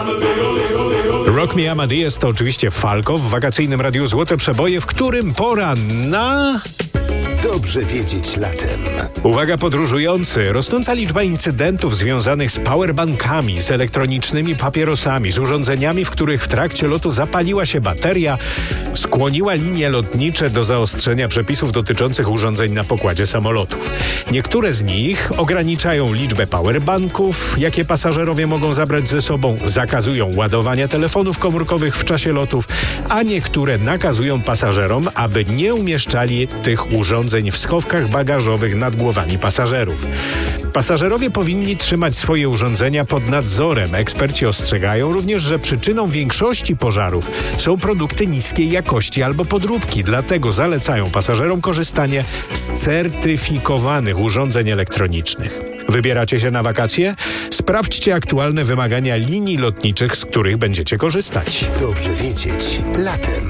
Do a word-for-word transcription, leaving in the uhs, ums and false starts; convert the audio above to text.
Rock Me Amadeus to oczywiście Falco w wakacyjnym radiu Złote Przeboje, w którym pora na... Dobrze wiedzieć latem. Uwaga podróżujący! Rosnąca liczba incydentów związanych z powerbankami, z elektronicznymi papierosami, z urządzeniami, w których w trakcie lotu zapaliła się bateria, skłoniła linie lotnicze do zaostrzenia przepisów dotyczących urządzeń na pokładzie samolotów. Niektóre z nich ograniczają liczbę powerbanków, jakie pasażerowie mogą zabrać ze sobą, zakazują ładowania telefonów komórkowych w czasie lotów, a niektóre nakazują pasażerom, aby nie umieszczali tych urządzeń w schowkach bagażowych nad głowami pasażerów. Pasażerowie powinni trzymać swoje urządzenia pod nadzorem. Eksperci ostrzegają również, że przyczyną większości pożarów są produkty niskiej jakości albo podróbki. Dlatego zalecają pasażerom korzystanie z certyfikowanych urządzeń elektronicznych. Wybieracie się na wakacje? Sprawdźcie aktualne wymagania linii lotniczych, z których będziecie korzystać. Dobrze wiedzieć latem.